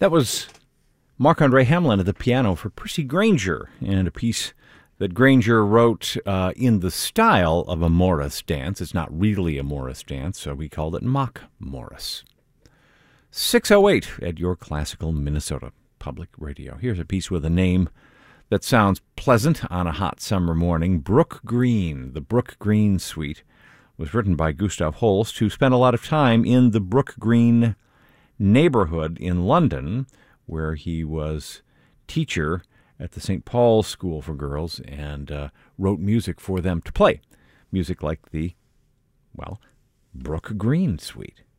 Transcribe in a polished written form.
That was Marc-Andre Hamelin at the piano for Percy Grainger, and a piece that Grainger wrote in the style of a Morris dance. It's not really a Morris dance, so we called it Mock Morris. 6:08 at your classical Minnesota Public Radio. Here's a piece with a name that sounds pleasant on a hot summer morning. Brook Green, the Brook Green Suite, was written by Gustav Holst, who spent a lot of time in the Brook Green neighborhood in London, where he was teacher at the St. Paul's School for Girls and wrote music for them to play. Music like the, Brook Green Suite.